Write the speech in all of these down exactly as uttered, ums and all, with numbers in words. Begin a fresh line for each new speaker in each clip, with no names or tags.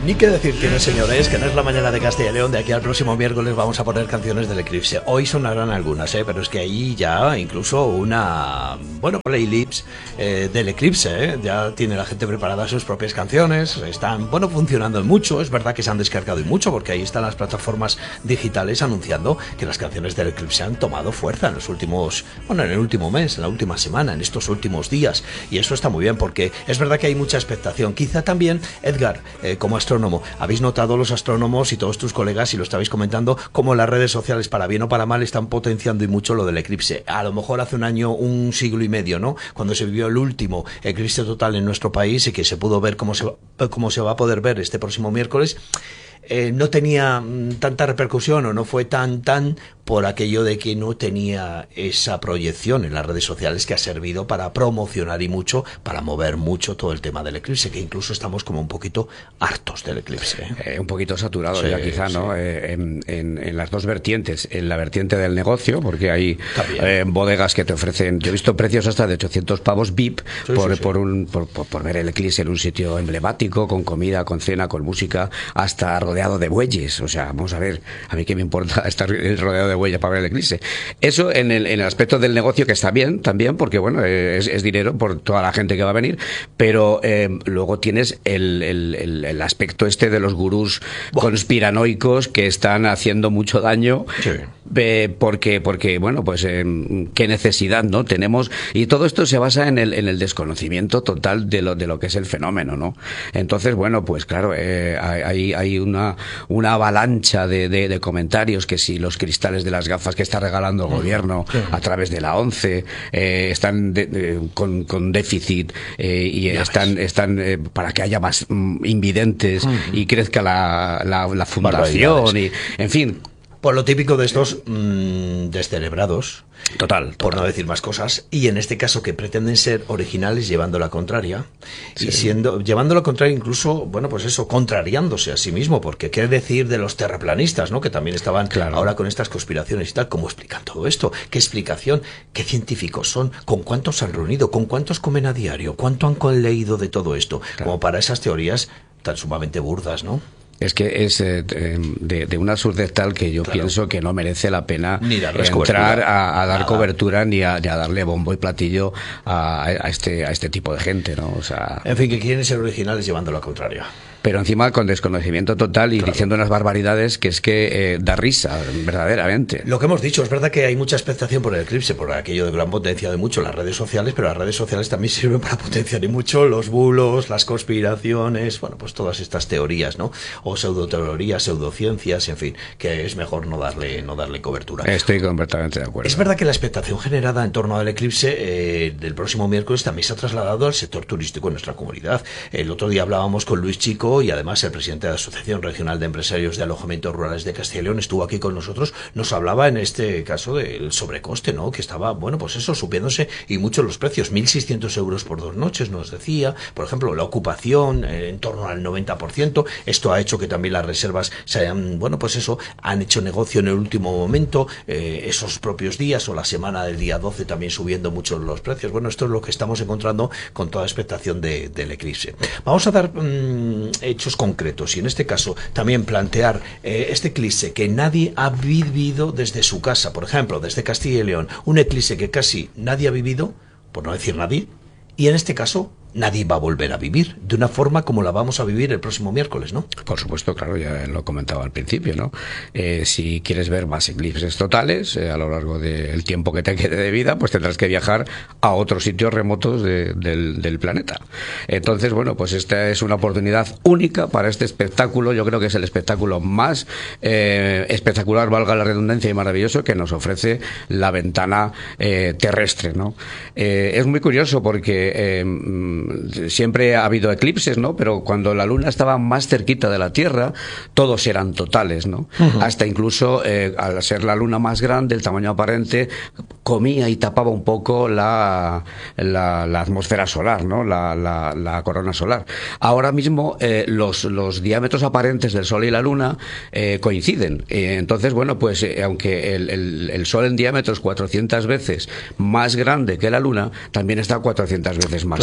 Ni que decir tiene, señores, que no es la mañana de Castilla y León. De aquí al próximo miércoles vamos a poner canciones del eclipse. Hoy sonarán algunas, ¿eh? Pero es que ahí ya incluso una, bueno, playlist eh, del eclipse, ¿eh? Ya tiene la gente preparada sus propias canciones. Están, bueno, funcionando mucho. Es verdad que se han descargado y mucho, porque ahí están las plataformas digitales anunciando que las canciones del eclipse han tomado fuerza en los últimos, bueno, en el último mes, en la última semana, en estos últimos días. Y eso está muy bien, porque es verdad que hay mucha expectación. Quizá también, Edgar, eh, como astrónomo, habéis notado los astrónomos y todos tus colegas, y lo estabais comentando, como las redes sociales, para bien o para mal, están potenciando y mucho lo del eclipse. A lo mejor hace un año, un siglo y medio, ¿no? Cuando se vivió el último eclipse total en nuestro país y que se pudo ver cómo se, cómo se va a poder ver este próximo miércoles, eh, no tenía mm, tanta repercusión, o no fue tan, tan por aquello de que no tenía esa proyección en las redes sociales, que ha servido para promocionar y mucho, para mover mucho todo el tema del eclipse, que incluso estamos como un poquito hartos del eclipse, ¿eh?
Eh, un poquito saturado
Sí,
ya quizá, ¿no?
sí.
Eh, en, en, en las dos vertientes, en la vertiente del negocio, porque hay eh, bodegas que te ofrecen, yo he visto precios hasta de ochocientos pavos V I P
Sí,
por,
sí, sí.
por, un, por, por, por ver el eclipse en un sitio emblemático, con comida, con cena, con música, hasta rodeado de bueyes. O sea, vamos a ver, a mí qué me importa estar rodeado de bueyes para ver el eclipse. Eso en el, en el aspecto del negocio, que está bien también, porque bueno, es, es dinero por toda la gente que va a venir, pero eh, luego tienes el, el, el, el aspecto este de los gurús conspiranoicos que están haciendo mucho daño.
Sí.
Eh, porque, porque, bueno, pues eh, qué necesidad, ¿no? Tenemos, y todo esto se basa en el, en el desconocimiento total de lo, de lo que es el fenómeno, ¿no? Entonces, bueno, pues claro, eh, hay, hay una, una avalancha de, de, de comentarios, que si los cristales de las gafas que está regalando el gobierno
Sí.
a través de la ONCE eh, están de, de, con, con déficit eh, y
Ya
están,
ves.
están eh, para que haya más mm, invidentes
Ujú.
y crezca la, la, la fundación,
Barbaridades.
y en fin.
Por lo típico de estos mmm, descerebrados,
Total,
por
total.
no decir más cosas, y en este caso que pretenden ser originales llevando la contraria,
Sí.
y siendo llevando la contraria incluso, bueno, pues eso, contrariándose a sí mismo, porque qué decir de los terraplanistas, ¿no? Que también estaban
Claro.
ahora con estas conspiraciones y tal. ¿Cómo explican todo esto? ¿Qué explicación? ¿Qué científicos son? ¿Con cuántos se han reunido? ¿Con cuántos comen a diario? ¿Cuánto han leído de todo esto?
Claro.
Como para esas teorías tan sumamente burdas, ¿no?
Es que es eh, de, de una absurdez tal que yo
Claro.
pienso que no merece la pena
Ni darles
entrar
cobertura.
a, a dar
Nada.
cobertura ni a, ni a darle bombo y platillo a, a este a este tipo de gente, ¿no? O sea,
En fin, que quieren ser originales llevando la contraria.
pero encima con desconocimiento total y
Claro.
diciendo unas barbaridades que es que eh, da risa, verdaderamente.
Lo que hemos dicho, es verdad que hay mucha expectación por el eclipse, por aquello de que lo han potenciado mucho las redes sociales, pero las redes sociales también sirven para potenciar y mucho los bulos, las conspiraciones, bueno, pues todas estas teorías, ¿no? O pseudoteorías, pseudociencias, en fin, que es mejor no darle, no darle cobertura.
Estoy completamente de acuerdo.
Es verdad que la expectación generada en torno al eclipse eh, del próximo miércoles también se ha trasladado al sector turístico en nuestra comunidad. El otro día hablábamos con Luis Chico, y además el presidente de la Asociación Regional de Empresarios de Alojamientos Rurales de Castilla y León estuvo aquí con nosotros. Nos hablaba en este caso del sobrecoste, ¿no? Que estaba, bueno, pues eso, subiéndose y mucho los precios. mil seiscientos euros por dos noches, nos decía. Por ejemplo, la ocupación eh, en torno al noventa por ciento. Esto ha hecho que también las reservas se hayan, bueno, pues eso, han hecho negocio en el último momento, eh, esos propios días o la semana del día doce también subiendo mucho los precios. Bueno, esto es lo que estamos encontrando con toda expectación de, del eclipse. Vamos a dar mmm, hechos concretos y en este caso también plantear eh, este eclipse que nadie ha vivido desde su casa. Por ejemplo, desde Castilla y León, un eclipse que casi nadie ha vivido, por no decir nadie, y en este caso nadie va a volver a vivir de una forma como la vamos a vivir el próximo miércoles, ¿no?
Por supuesto, claro, ya lo comentaba al principio, ¿no? Eh, si quieres ver más eclipses totales eh, a lo largo del tiempo que te quede de vida, pues tendrás que viajar a otros sitios remotos de, del, del planeta. Entonces, bueno, pues esta es una oportunidad única para este espectáculo. Yo creo que es el espectáculo más eh, espectacular, valga la redundancia, y maravilloso que nos ofrece la ventana eh, terrestre, ¿no? Eh, es muy curioso porque eh, siempre ha habido eclipses, ¿no? Pero cuando la luna estaba más cerquita de la Tierra, todos eran totales, ¿no? Uh-huh. Hasta incluso, eh, al ser la luna más grande, el tamaño aparente, comía y tapaba un poco la, la, la atmósfera solar, ¿no? La, la, la corona solar. Ahora mismo, eh, los, los diámetros aparentes del Sol y la Luna eh, coinciden. Eh, entonces, bueno, pues, eh, aunque el, el, el Sol en diámetro es cuatrocientas veces más grande que la Luna, también está cuatrocientas veces más claro. lejos.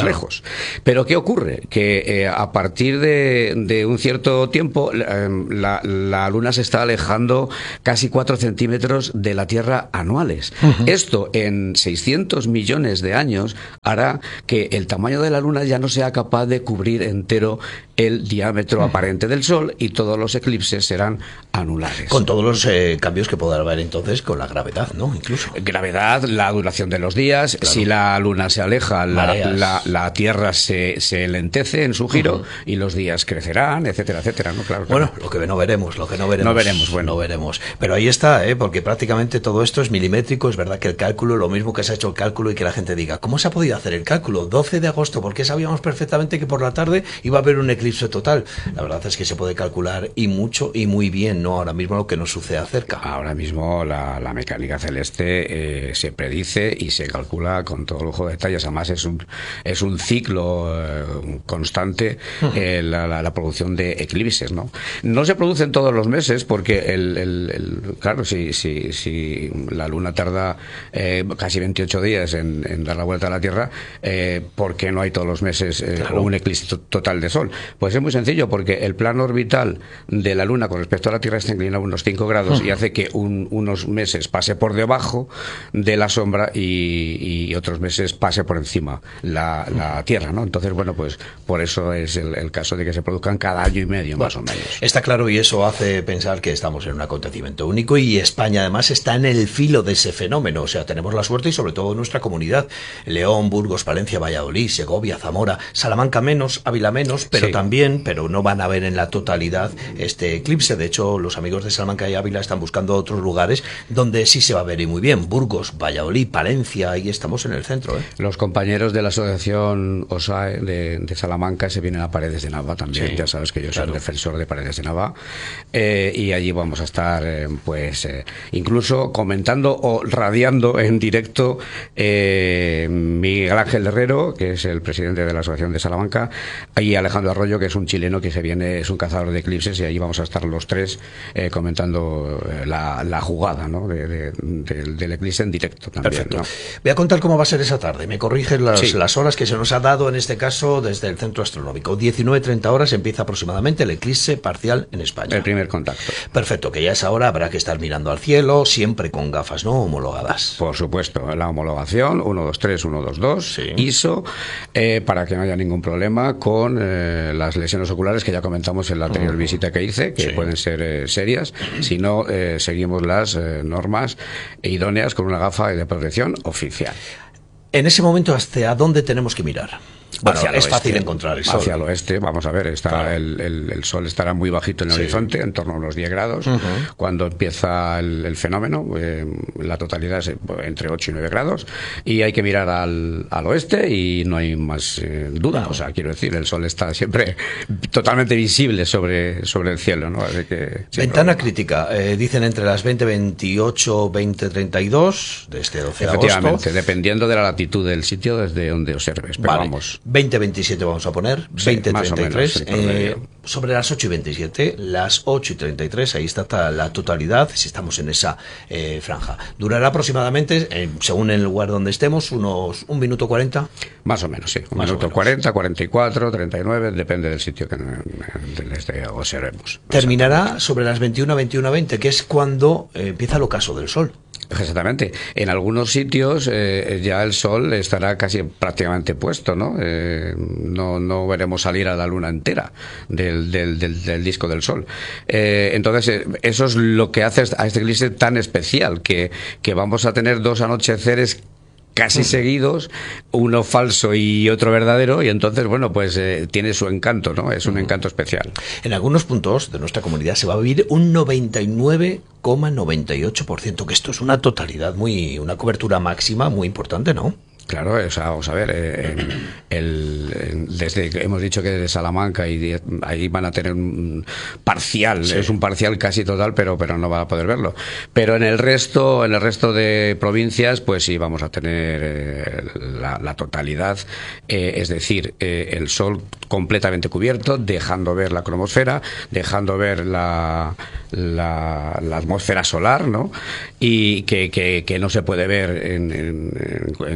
Pero ¿qué ocurre? Que eh, a partir de, de un cierto tiempo eh, la, la Luna se está alejando casi cuatro centímetros de la Tierra anuales. Uh-huh. Esto en seiscientos millones de años hará que el tamaño de la Luna ya no sea capaz de cubrir entero el diámetro uh-huh. aparente del Sol y todos los eclipses serán anulares.
Con todos los eh, cambios que podrá haber entonces con la gravedad, ¿no? Incluso.
Gravedad, la duración de los días, claro. Si la Luna se aleja, la, la, la Tierra se, se lentece en su giro uh-huh. y los días crecerán, etcétera, etcétera, ¿no? Claro,
bueno,
claro.
lo que no veremos, lo que no veremos.
No veremos, bueno.
No veremos. Pero ahí está, ¿eh? Porque prácticamente todo esto es milimétrico. Es verdad que el cálculo, lo mismo que se ha hecho el cálculo y que la gente diga, ¿cómo se ha podido hacer el cálculo? doce de agosto, ¿por qué sabíamos perfectamente que por la tarde iba a haber un eclipse total? La verdad es que se puede calcular y mucho y muy bien, ¿no? Ahora mismo lo que nos sucede cerca.
Ahora mismo la, la mecánica celeste eh, se predice y se calcula con todo lujo de detalles. Además es un, es un ciclo eh, constante eh, la, la, la producción de eclipses, ¿no? No se producen todos los meses porque el, el, el claro, si, si, si la Luna tarda eh, casi veintiocho días en, en dar la vuelta a la Tierra, eh, ¿por qué no hay todos los meses eh, claro. un eclipse total de Sol? Pues es muy sencillo, porque el plano orbital de la Luna con respecto a la Tierra está inclinado unos cinco grados uh-huh. y hace que un, unos meses pase por debajo de la sombra y, y otros meses pase por encima la, la Tierra, ¿no? Entonces, bueno, pues por eso es el, el caso de que se produzcan cada año y medio, bueno, más o menos.
Está claro, y eso hace pensar que estamos en un acontecimiento único, y España además está en el filo de ese fenómeno. O sea, tenemos la suerte, y sobre todo nuestra comunidad, León, Burgos, Palencia, Valladolid, Segovia, Zamora, Salamanca menos, Ávila menos, pero sí. también, pero no van a ver en la totalidad este eclipse. De hecho, los amigos de Salamanca y Ávila están buscando otros lugares donde sí se va a ver y muy bien. Burgos, Valladolid, Palencia, ahí estamos en el centro, ¿eh?
Los compañeros de la asociación O S A E de, de Salamanca se vienen a Paredes de Nava también. Sí, ya sabes que yo soy claro. defensor de Paredes de Nava, eh, y allí vamos a estar eh, pues eh, incluso comentando o radiando en directo eh, Miguel Ángel Herrero, que es el presidente de la asociación de Salamanca, y Alejandro Arroyo, que es un chileno que se viene, es un cazador de eclipses, y allí vamos a estar los tres eh, comentando la, la jugada, ¿no? de, de, de, del eclipse en directo también.
Perfecto.
¿no?
Voy a contar cómo va a ser esa tarde. Me corriges las,
sí.
las horas que se nos ha dado en este caso desde el centro astronómico. diecinueve treinta horas empieza aproximadamente el eclipse parcial en España.
El primer contacto.
Perfecto, que ya a esa hora habrá que estar mirando al cielo, siempre con gafas, ¿no? Homologadas.
Por supuesto, la homologación uno dos tres, uno dos dos, sí. I S O, eh, para que no haya ningún problema con eh, las lesiones oculares que ya comentamos en la anterior uh-huh. visita que hice, que sí. pueden ser eh, serias, si no eh, seguimos las eh, normas idóneas con una gafa de protección oficial.
En ese momento, ¿hacia dónde tenemos que mirar? Bueno, es oeste, fácil encontrar el sol.
Hacia el oeste, vamos a ver, está claro. el, el, el sol estará muy bajito en el sí. horizonte, en torno a unos diez grados. Uh-huh. Cuando empieza el, el fenómeno, eh, la totalidad es entre ocho y nueve grados, y hay que mirar al, al oeste y no hay más eh, duda. No. O sea, quiero decir, el sol está siempre totalmente visible sobre, sobre el cielo, ¿no? Así que,
ventana crítica, eh, dicen entre las veinte veintiocho, veinte treinta y dos de este doce de agosto.
Efectivamente, dependiendo de la latitud del sitio desde donde observes. Pero
vale.
vamos.
veinte veintisiete vamos a poner,
sí,
veinte treinta y tres,
eh,
sobre las ocho y veintisiete, las ocho y treinta y tres, ahí está la totalidad, si estamos en esa eh, franja. Durará aproximadamente, eh, según el lugar donde estemos, unos un minuto cuarenta.
Más o menos, sí, un Más minuto cuarenta, cuarenta y cuatro, treinta y nueve, depende del sitio que desde observemos.
Terminará sobre las veintiuna, veintiuna veinte, que es cuando eh, empieza el ocaso del sol.
Exactamente. En algunos sitios eh, ya el sol estará casi prácticamente puesto, ¿no? Eh, no, no veremos salir a la luna entera del, del, del, del disco del sol. Eh, entonces, eh, eso es lo que hace a este eclipse tan especial, que, que vamos a tener dos anocheceres casi seguidos, uno falso y otro verdadero, y entonces, bueno, pues eh, tiene su encanto, ¿no? Es un uh-huh. encanto especial.
En algunos puntos de nuestra comunidad se va a vivir un noventa y nueve coma noventa y ocho por ciento, que esto es una totalidad muy, una cobertura máxima muy importante, ¿no?
Claro, o sea, vamos a ver, eh, el, el, desde que hemos dicho que desde Salamanca y de, ahí van a tener un parcial, sí. es un parcial casi total, pero pero no van a poder verlo. Pero en el resto, en el resto de provincias, pues sí vamos a tener eh, la, la totalidad, eh, es decir, eh, el sol completamente cubierto, dejando ver la cromosfera, dejando ver la la, la atmósfera solar, ¿no? Y que, que, que no se puede ver en, en, en cualquier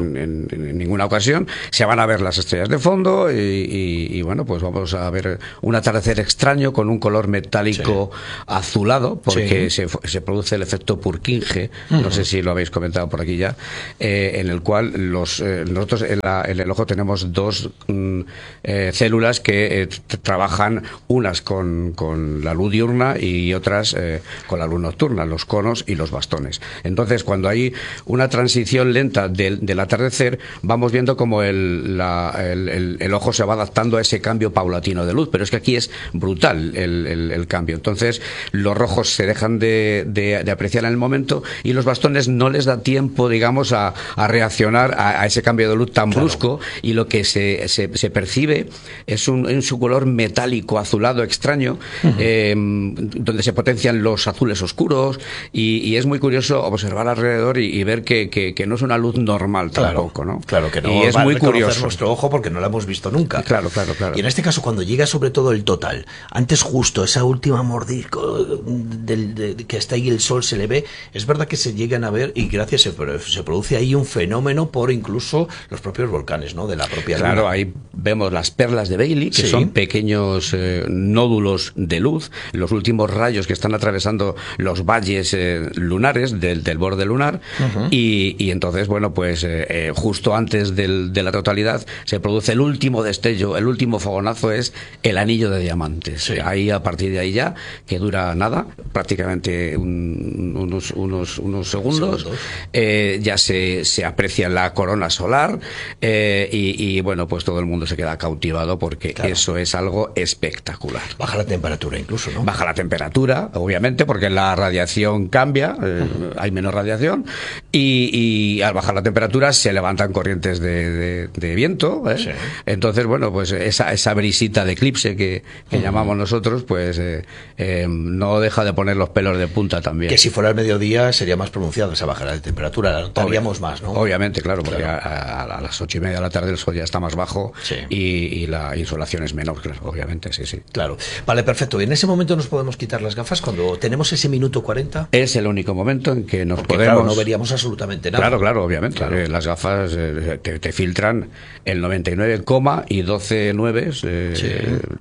en, en, en ninguna ocasión. Se van a ver las estrellas de fondo y, y, y bueno, pues vamos a ver un atardecer extraño con un color metálico sí. azulado, porque sí. se, se produce el efecto Purkinje, uh-huh. no sé si lo habéis comentado por aquí ya, eh, en el cual los eh, nosotros en, la, en el ojo tenemos dos mm, eh, células que eh, trabajan unas con, con la luz diurna y otras eh, con la luz nocturna, los conos y los bastones. Entonces, cuando hay una transición lenta del, del atardecer, vamos viendo como el, la, el, el, el ojo se va adaptando a ese cambio paulatino de luz, pero es que aquí es brutal el, el, el cambio. Entonces, los rojos se dejan de, de, de apreciar en el momento y los bastones no les da tiempo, digamos, a, a reaccionar a, a ese cambio de luz tan claro. brusco, y lo que se, se, se percibe es un, en su color metálico azulado extraño, uh-huh. eh, donde se potencian los azules oscuros, y, y es muy curioso observar alrededor y, y ver que, que, que no es una luz normal tampoco,
claro,
¿no?
Claro que no.
Y es muy curioso
nuestro ojo porque no la hemos visto nunca.
Claro, claro, claro.
Y en este caso, cuando llega sobre todo el total, antes justo esa última mordisco del, de, de, que está ahí el sol se le ve, es verdad que se llegan a ver, y gracias se, se produce ahí un fenómeno por incluso los propios volcanes, ¿no? De la propia luna.
Claro, ahí vemos las perlas de Bailey, que sí. son pequeños eh, nódulos de luz, los últimos rayos que están atravesando los valles eh, lunares del, del borde lunar, uh-huh. y, y entonces, bueno, pues eh, eh, justo antes del, de la totalidad se produce el último destello, el último fogonazo es el anillo de diamantes. Sí. Ahí, a partir de ahí ya, que dura nada, prácticamente un, unos, unos, unos segundos, segundos. Eh, ya se, se aprecia la corona solar, eh, y, y bueno, pues todo el mundo se queda cautivado porque claro. eso es algo espectacular.
Baja la temperatura incluso, ¿no?
Baja la temperatura, obviamente, porque la radiación cambia, eh, uh-huh. hay menos radiación, y, y al bajar la temperatura se levantan corrientes de, de, de viento, ¿eh? Sí. Entonces, bueno, pues esa, esa brisita de eclipse que, que uh-huh. llamamos nosotros, pues eh, eh, no deja de poner los pelos de punta también.
Que si fuera el mediodía sería más pronunciada esa bajada de temperatura, la notaríamos Obvio, más, ¿no?
Obviamente, claro, porque claro. A, a, a las ocho y media de la tarde el sol ya está más bajo, sí. y, y la insolación es menor, claro, obviamente, sí, sí.
Claro. Vale, perfecto. ¿Y en ese momento nos podemos quitar las gafas cuando tenemos ese minuto cuarenta?
Es el único momento en que nos
porque,
podemos...
claro, no veríamos absolutamente nada.
Claro, claro, obviamente. Claro. Eh, las gafas eh, te, te filtran el noventa y nueve, y doce nueves eh, sí.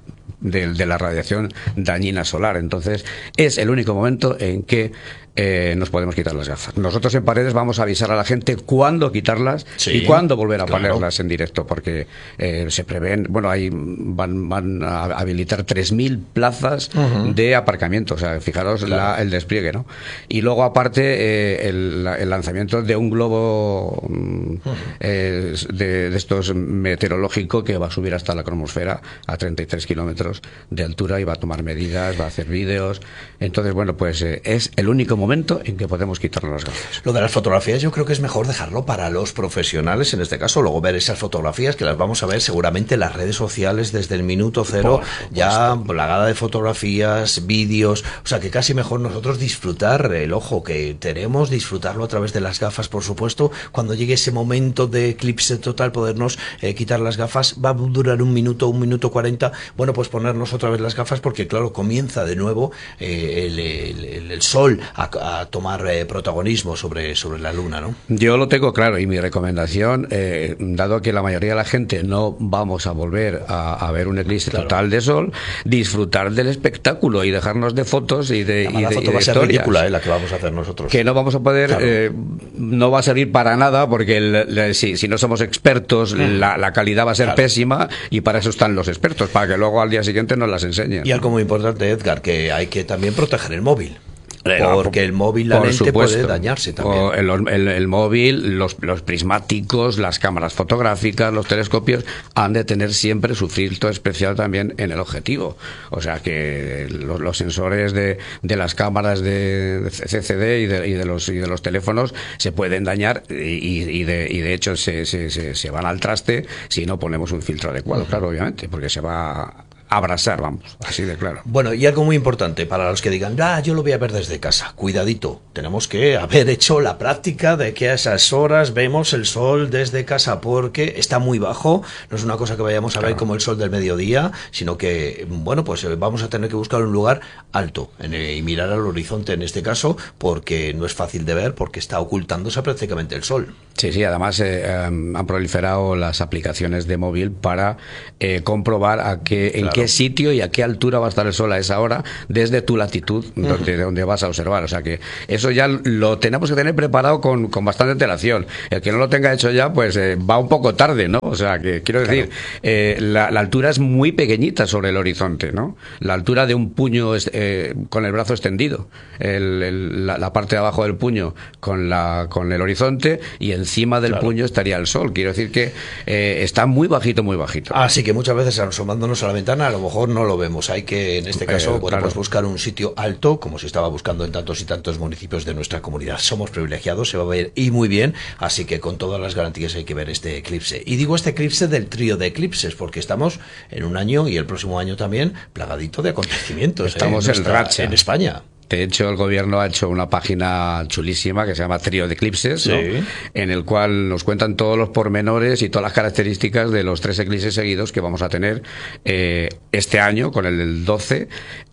de, de la radiación dañina solar. Entonces, es el único momento en que Eh, nos podemos quitar las gafas. Nosotros en Paredes vamos a avisar a la gente cuándo quitarlas sí, y cuándo volver a claro. ponerlas en directo, porque eh, se prevén, bueno, ahí van, van a habilitar tres mil plazas uh-huh. de aparcamiento, o sea, fijaros claro. la, el despliegue, ¿no? Y luego aparte eh, el, el lanzamiento de un globo uh-huh. eh, de, de estos meteorológico que va a subir hasta la cromosfera a treinta y tres kilómetros de altura y va a tomar medidas, va a hacer vídeos. Entonces, bueno, pues eh, es el único momento en que podemos quitarnos las gafas.
Lo de las fotografías yo creo que es mejor dejarlo para los profesionales en este caso, luego ver esas fotografías que las vamos a ver seguramente en las redes sociales desde el minuto cero, ya plagada de fotografías, vídeos, o sea que casi mejor nosotros disfrutar el ojo que tenemos, disfrutarlo a través de las gafas, por supuesto, cuando llegue ese momento de eclipse total podernos eh, quitar las gafas, va a durar un minuto, un minuto cuarenta, bueno pues ponernos otra vez las gafas porque claro, comienza de nuevo eh, el, el, el, el sol a a tomar eh, protagonismo sobre, sobre la luna, ¿no?
Yo lo tengo claro y mi recomendación, eh, dado que la mayoría de la gente no vamos a volver a, a ver un eclipse claro. total de sol, disfrutar del espectáculo y dejarnos de fotos y de, y
la
de,
foto
y de
va a ser
historias.
ridícula, eh, la que vamos a hacer nosotros.
Que no vamos a poder, claro. eh, no va a servir para nada porque el, el, si, si no somos expertos, mm. la, la calidad va a ser claro. pésima y para eso están los expertos, para que luego al día siguiente nos las enseñen.
Y algo muy importante, Edgar, que hay que también proteger el móvil. Porque el móvil, la lente supuesto. puede dañarse también.
El, el, el móvil, los, los prismáticos, las cámaras fotográficas, los telescopios han de tener siempre su filtro especial también en el objetivo. O sea que los, los sensores de, de las cámaras de C C D y de, y de los y de los teléfonos se pueden dañar y, y, de, y de hecho se, se, se, se van al traste si no ponemos un filtro adecuado, uh-huh. claro, obviamente, porque se va abrasar, vamos, así de claro.
Bueno, y algo muy importante para los que digan, ah, yo lo voy a ver desde casa. Cuidadito, tenemos que haber hecho la práctica de que a esas horas vemos el sol desde casa, porque está muy bajo. No es una cosa que vayamos a claro. ver como el sol del mediodía, sino que, bueno, pues vamos a tener que buscar un lugar alto en el, y mirar al horizonte en este caso, porque no es fácil de ver, porque está ocultándose prácticamente el sol.
Sí, sí, además eh, eh, han proliferado las aplicaciones de móvil para eh, comprobar a qué, en claro. qué sitio y a qué altura va a estar el sol a esa hora desde tu latitud uh-huh. donde, donde vas a observar. O sea que eso ya lo tenemos que tener preparado con, con bastante antelación. El que no lo tenga hecho ya, pues eh, va un poco tarde, ¿no? O sea que quiero decir, claro. eh, la, la altura es muy pequeñita sobre el horizonte, ¿no? La altura de un puño es, eh, con el brazo extendido, el, el, la, la parte de abajo del puño con, la, con el horizonte, y encima del claro. puño estaría el sol. Quiero decir que eh, está muy bajito, muy bajito.
Así que muchas veces asomándonos a la ventana a lo mejor no lo vemos. Hay que, en este caso, eh, bueno, claro. pues buscar un sitio alto, como se estaba buscando en tantos y tantos municipios de nuestra comunidad. Somos privilegiados, se va a ver y muy bien, así que con todas las garantías hay que ver este eclipse. Y digo este eclipse del trío de eclipses, porque estamos en un año y el próximo año también plagadito de acontecimientos.
Estamos
eh,
en racha.
En España.
De hecho, el gobierno ha hecho una página chulísima que se llama Trío de Eclipses, ¿no? Sí. En el cual nos cuentan todos los pormenores y todas las características de los tres eclipses seguidos que vamos a tener eh, este año, con el del doce,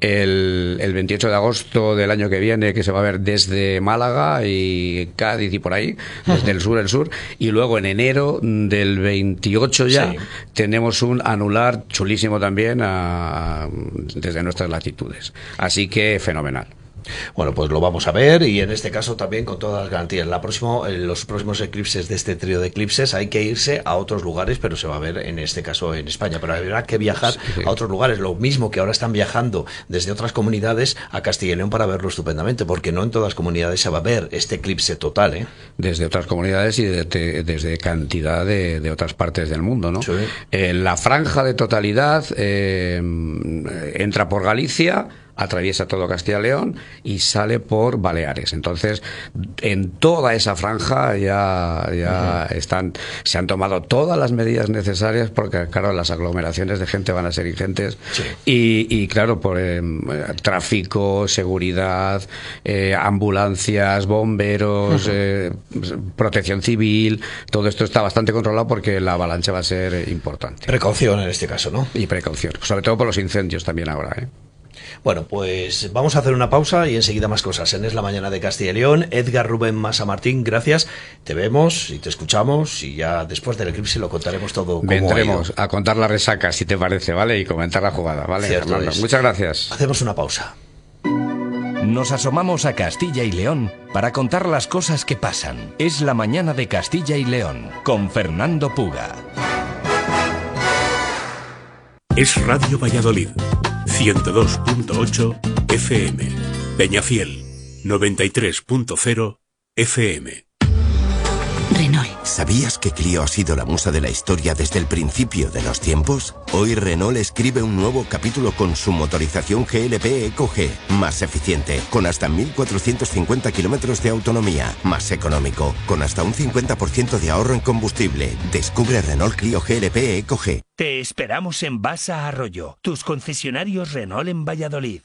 el, el veintiocho de agosto del año que viene, que se va a ver desde Málaga y Cádiz y por ahí, desde el sur, el sur, y luego en enero del veintiocho ya sí. tenemos un anular chulísimo también a, a, desde nuestras latitudes. Así que fenomenal.
Bueno, pues lo vamos a ver, y en este caso también con todas las garantías. La próximo, los próximos eclipses de este trío de eclipses hay que irse a otros lugares, pero se va a ver en este caso en España. Pero habrá que viajar sí, sí. a otros lugares, lo mismo que ahora están viajando desde otras comunidades a Castilla y León para verlo estupendamente, porque no en todas las comunidades se va a ver este eclipse total, ¿eh?
Desde otras comunidades y de, de, desde cantidad de, de otras partes del mundo, ¿no?
Sí.
Eh, la franja de totalidad eh, entra por Galicia, atraviesa todo Castilla y León y sale por Baleares. Entonces, en toda esa franja ya, ya uh-huh. están, se han tomado todas las medidas necesarias, porque claro, las aglomeraciones de gente van a ser ingentes.
Sí.
Y, y claro, por eh, tráfico, seguridad, eh, ambulancias, bomberos, uh-huh. eh, protección civil, todo esto está bastante controlado porque la avalancha va a ser importante.
Precaución en este caso, ¿no?
Y precaución, sobre todo por los incendios también ahora, ¿eh?
Bueno, pues vamos a hacer una pausa y enseguida más cosas. En Es la Mañana de Castilla y León. Edgar Rubén Masa Martín, gracias. Te vemos y te escuchamos, y ya después del eclipse lo contaremos todo.
Vendremos a contar la resaca, si te parece, ¿vale? Y comentar la jugada, ¿vale?
Cierto
es. Muchas gracias.
Hacemos una pausa.
Nos asomamos a Castilla y León para contar las cosas que pasan. Es la Mañana de Castilla y León, con Fernando Puga.
Es Radio Valladolid, ciento dos punto ocho F M. Peñafiel, noventa y tres punto cero F M.
Renault.
¿Sabías que Clio ha sido la musa de la historia desde el principio de los tiempos? Hoy Renault escribe un nuevo capítulo con su motorización G L P Eco G, más eficiente, con hasta mil cuatrocientos cincuenta kilómetros de autonomía, más económico, con hasta un cincuenta por ciento de ahorro en combustible. Descubre Renault Clio G L P Eco G.
Te esperamos en Basa Arroyo, tus concesionarios Renault en Valladolid.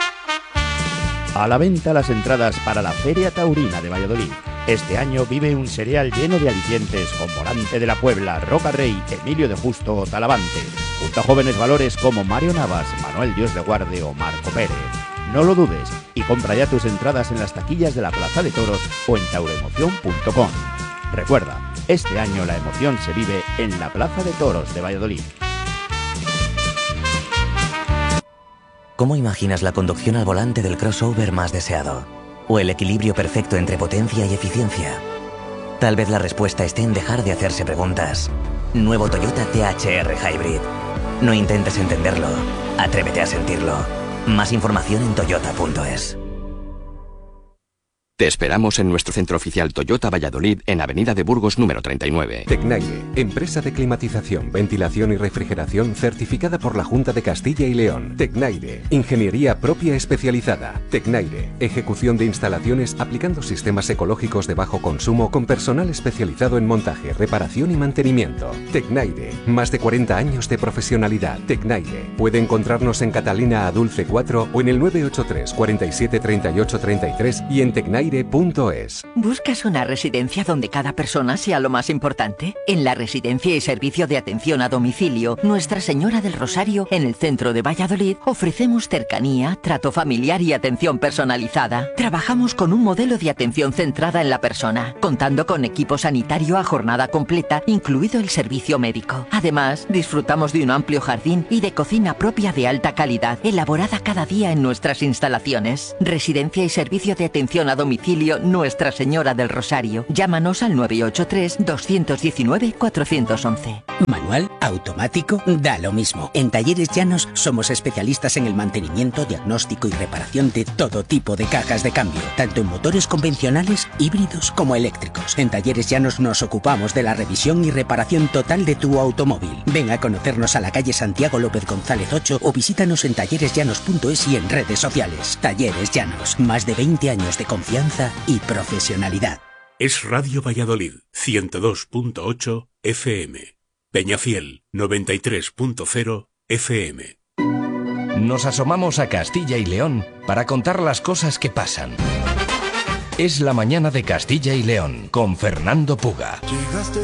A la venta las entradas para la Feria Taurina de Valladolid. Este año vive un serial lleno de alicientes con Volante de la Puebla, Roca Rey, Emilio de Justo o Talavante, junto a jóvenes valores como Mario Navas, Manuel Dios de Guarde o Marco Pérez. No lo dudes y compra ya tus entradas en las taquillas de la Plaza de Toros o en tauroemoción punto com. Recuerda, este año la emoción se vive en la Plaza de Toros de Valladolid.
¿Cómo imaginas la conducción al volante del crossover más deseado? ¿O el equilibrio perfecto entre potencia y eficiencia? Tal vez la respuesta esté en dejar de hacerse preguntas. Nuevo Toyota T H R Hybrid. No intentes entenderlo, atrévete a sentirlo. Más información en toyota punto es.
Te esperamos en nuestro centro oficial Toyota Valladolid en Avenida de Burgos número treinta y nueve.
Tecnaire, empresa de climatización, ventilación y refrigeración certificada por la Junta de Castilla y León. Tecnaire, ingeniería propia especializada. Tecnaire, ejecución de instalaciones aplicando sistemas ecológicos de bajo consumo con personal especializado en montaje, reparación y mantenimiento. Tecnaire, más de cuarenta años de profesionalidad. Tecnaire, puede encontrarnos en Catalina Adulce cuatro o en el nueve ocho tres, cuarenta y siete, treinta y ocho, treinta y tres y en tecnaire punto es.
¿Buscas una residencia donde cada persona sea lo más importante? En la Residencia y Servicio de Atención a Domicilio Nuestra Señora del Rosario, en el centro de Valladolid, ofrecemos cercanía, trato familiar y atención personalizada. Trabajamos con un modelo de atención centrada en la persona, contando con equipo sanitario a jornada completa, incluido el servicio médico. Además, disfrutamos de un amplio jardín y de cocina propia de alta calidad, elaborada cada día en nuestras instalaciones. Residencia y Servicio de Atención a Domicilio Nuestra Señora del Rosario. Llámanos al nueve ocho tres, dos uno nueve, cuatro uno uno.
Manual, automático, da lo mismo. En Talleres Llanos somos especialistas en el mantenimiento, diagnóstico y reparación de todo tipo de cajas de cambio, tanto en motores convencionales, híbridos como eléctricos. En Talleres Llanos nos ocupamos de la revisión y reparación total de tu automóvil. Ven a conocernos a la calle Santiago López González ocho o visítanos en talleres llanos punto es y en redes sociales. Talleres Llanos, más de veinte años de confianza y profesionalidad.
Es Radio Valladolid, ciento dos punto ocho F M. Peñafiel, noventa y tres punto cero F M.
Nos asomamos a Castilla y León para contar las cosas que pasan. Es la mañana de Castilla y León con Fernando Puga.
Llegaste